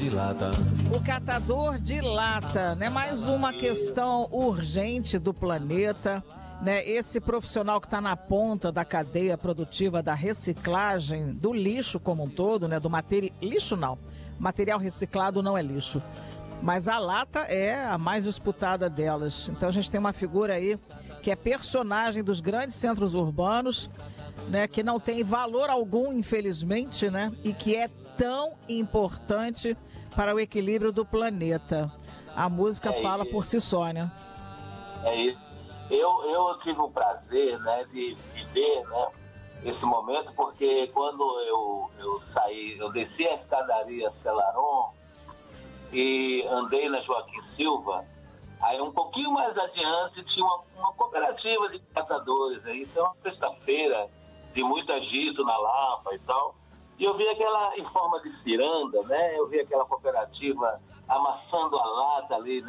de lata. O catador de lata, né? Mais uma questão urgente do planeta, né? Esse profissional que está na ponta da cadeia produtiva da reciclagem do lixo como um todo, né? Do material lixo não, material reciclado não é lixo, mas a lata é a mais disputada delas. Então a gente tem uma figura aí que é personagem dos grandes centros urbanos, né? Que não tem valor algum, infelizmente, né? E que é tão importante para o equilíbrio do planeta. A música fala por si só, né? É isso. Eu tive o prazer, né, de viver, né, esse momento, porque quando eu saí, eu desci a escadaria Celaron e andei na Joaquim Silva, aí um pouquinho mais adiante tinha uma cooperativa de catadores, aí, então uma sexta-feira de muito agito na Lapa e tal. E eu vi aquela, em forma de ciranda, né? Eu vi aquela cooperativa amassando a lata ali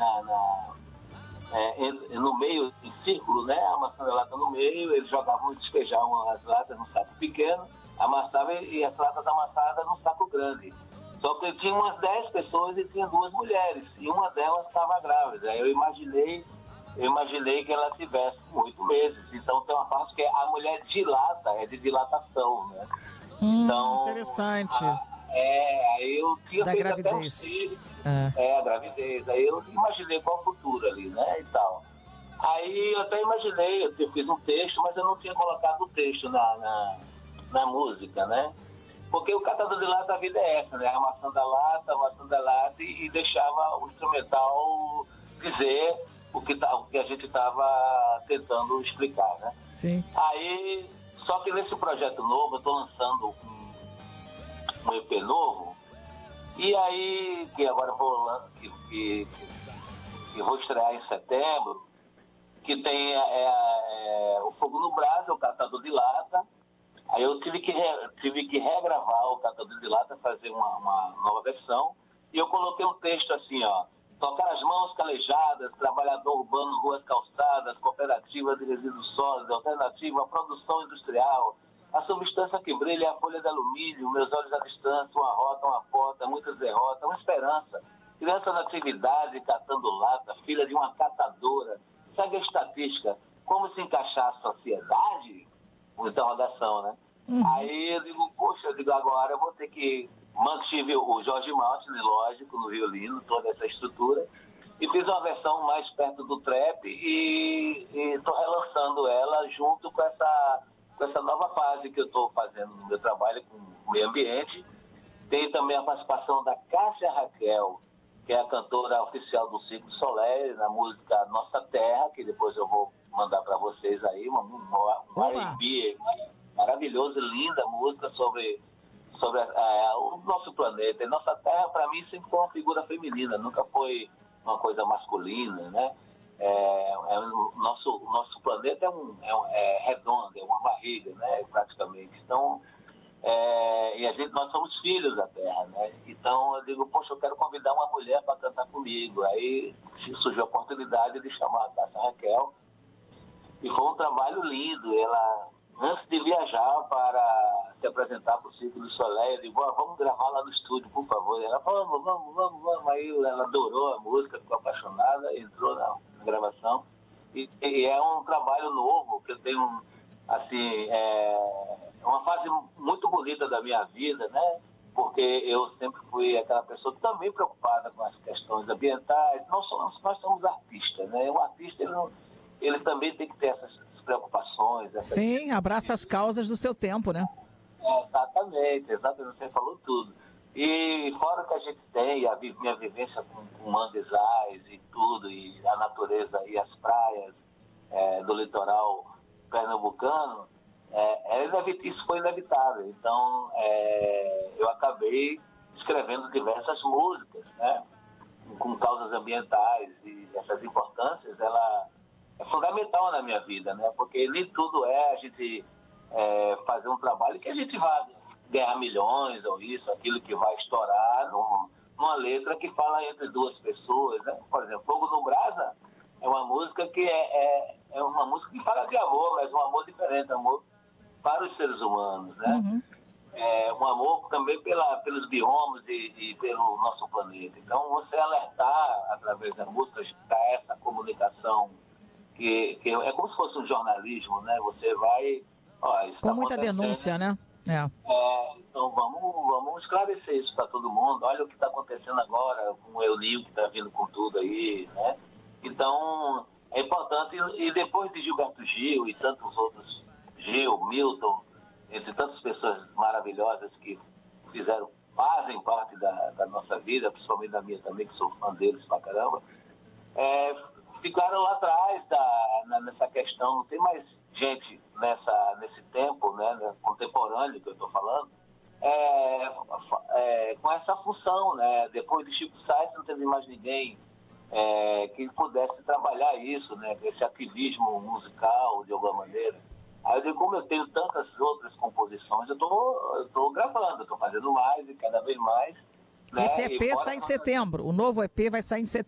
no meio, em círculo, né? Amassando a lata no meio, eles jogavam, despejavam as latas num saco pequeno, amassavam e as latas amassadas num saco grande. Só que tinha umas 10 pessoas e tinha 2 mulheres, e uma delas estava grávida. Eu imaginei que ela tivesse 8 meses. Então tem uma parte que a mulher dilata, é de dilatação, né? Então, interessante. Aí eu tinha da feito gravidez. até um filho. A gravidez. Aí eu imaginei qual o futuro ali, né, e tal. Aí eu até imaginei, eu fiz um texto, mas eu não tinha colocado o texto na música, né? Porque o catador de lata, a vida é essa, né? Amassando a lata e deixava o instrumental dizer o que a gente estava tentando explicar, né? Sim. Aí, só que nesse projeto novo, eu estou lançando um EP novo, e aí, que agora que vou estrear em setembro, que tem o Fogo no Brasa, o Catador de Lata. Aí eu tive que regravar o Catador de Lata, fazer uma nova versão, e eu coloquei um texto assim, ó: tocar as mãos calejadas, trabalhador urbano, ruas calçadas, cooperativa de resíduos sólidos, alternativa à produção industrial, a substância que brilha é a folha de alumínio, meus olhos à distância, uma rota, uma porta, muitas derrotas, uma esperança, criança na atividade, catando lata, filha de uma catadora, segue a estatística, como se encaixar a sociedade? Uma interrogação, né? Aí eu digo, agora eu vou ter que... Mantive o Jorge Martin, lógico, no violino, toda essa estrutura, e fiz uma versão mais perto do trap e estou relançando ela junto com essa nova fase que eu estou fazendo no meu trabalho com o meio ambiente. Tem também a participação da Cássia Raquel, que é a cantora oficial do Circo Soleil, na música Nossa Terra, que depois eu vou mandar para vocês aí, uma R&B maravilhosa, linda música sobre o nosso planeta. E Nossa Terra, para mim, sempre foi uma figura feminina, nunca foi uma coisa masculina, né? O nosso planeta é redondo, é uma barriga, né? Praticamente. Então, nós somos filhos da Terra, né? Então, eu digo, poxa, eu quero convidar uma mulher para cantar comigo. Aí surgiu a oportunidade de chamar a Cássia Raquel, e foi um trabalho lindo. Ela, antes de viajar para se apresentar para o Circo do Soleil, eu digo, vamos gravar lá no estúdio, por favor. Ela, vamos. Aí ela adorou a música, ficou apaixonada, entrou na gravação. E é um trabalho novo, que eu tenho, assim, uma fase muito bonita da minha vida, né? Porque eu sempre fui aquela pessoa também preocupada com as questões ambientais. Nós somos artistas, né? Um artista, ele também tem que ter essas preocupações. Sim, abraça as causas do seu tempo, né? Exatamente, você falou tudo. E fora que a gente tem, minha vivência com manguezais e tudo, e a natureza e as praias do litoral pernambucano, isso foi inevitável. Então, eu acabei escrevendo diversas músicas, né, com causas ambientais, e essas importâncias, ela é fundamental na minha vida, né? Porque nem tudo a gente fazer um trabalho que a gente vai ganhar milhões ou isso, aquilo que vai estourar numa letra que fala entre 2 pessoas, né? Por exemplo, Fogo no Brasa é uma música que é uma música que fala de amor, mas um amor diferente, amor para os seres humanos, né? um amor também pelos biomas e pelo nosso planeta. Então, você alertar através da música, dar essa comunicação, que é como se fosse um jornalismo, né? Você vai... Com muita denúncia, né? Então, vamos esclarecer isso para todo mundo. Olha o que está acontecendo agora com o Euninho, que está vindo com tudo aí, né? Então, é importante. E depois de Gilberto Gil e tantos outros, Gil, Milton, entre tantas pessoas maravilhosas que fazem parte da nossa vida, principalmente da minha também, que sou fã deles pra caramba, ficaram lá atrás nessa questão. Não tem mais gente nesse tempo, né, contemporâneo que eu estou falando, com essa função, né? Depois de Chico Sainz não teve mais ninguém que pudesse trabalhar isso, né, esse ativismo musical de alguma maneira. Aí eu digo, como eu tenho tantas outras composições, eu estou gravando, estou fazendo mais e cada vez mais. Né? Esse EP sai em setembro, o novo EP vai sair em setembro.